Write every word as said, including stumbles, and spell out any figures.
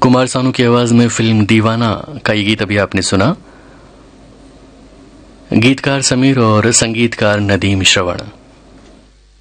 कुमार सानू की आवाज में फिल्म दीवाना का ये गीत अभी आपने सुना। गीतकार समीर और संगीतकार नदीम श्रवण।